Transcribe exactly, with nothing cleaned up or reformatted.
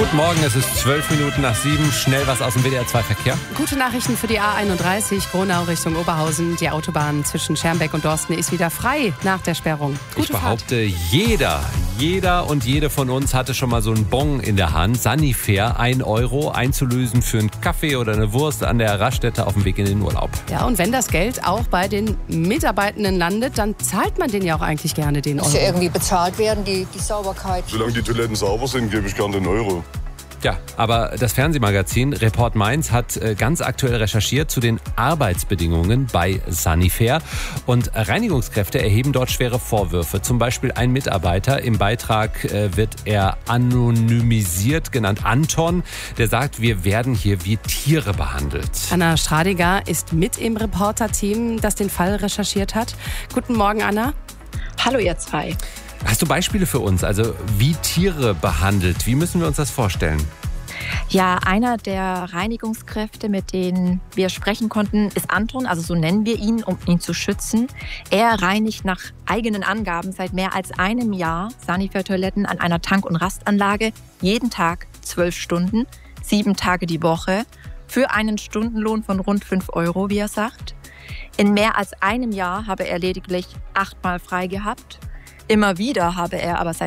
Guten Morgen, es ist zwölf Minuten nach sieben. Schnell was aus dem W D R zwei Verkehr. Gute Nachrichten für die A einunddreißig, Gronau Richtung Oberhausen. Die Autobahn zwischen Schermbeck und Dorsten ist wieder frei nach der Sperrung. Gute ich behaupte, Fahrt. jeder, jeder und jede von uns hatte schon mal so einen Bon in der Hand. Sanifair, ein Euro, einzulösen für einen Kaffee oder eine Wurst an der Raststätte auf dem Weg in den Urlaub. Ja, und wenn das Geld auch bei den Mitarbeitenden landet, dann zahlt man den ja auch eigentlich gerne, den Euro. Muss ja irgendwie bezahlt werden, die, die Sauberkeit. Solange die Toiletten sauber sind, gebe ich gerne den Euro. Ja, aber das Fernsehmagazin Report Mainz hat ganz aktuell recherchiert zu den Arbeitsbedingungen bei Sanifair. Und Reinigungskräfte erheben dort schwere Vorwürfe. Zum Beispiel ein Mitarbeiter, im Beitrag wird er anonymisiert, genannt Anton, der sagt, wir werden hier wie Tiere behandelt. Anna Stradiger ist mit im Reporter-Team, das den Fall recherchiert hat. Guten Morgen, Anna. Hallo ihr zwei. Hast du Beispiele für uns, also wie Tiere behandelt? Wie müssen wir uns das vorstellen? Ja, einer der Reinigungskräfte, mit denen wir sprechen konnten, ist Anton, also so nennen wir ihn, um ihn zu schützen. Er reinigt nach eigenen Angaben seit mehr als einem Jahr Sanifair-Toiletten an einer Tank- und Rastanlage, jeden Tag zwölf Stunden, sieben Tage die Woche, für einen Stundenlohn von rund fünf Euro, wie er sagt. In mehr als einem Jahr habe er lediglich achtmal frei gehabt. Immer wieder habe er aber seit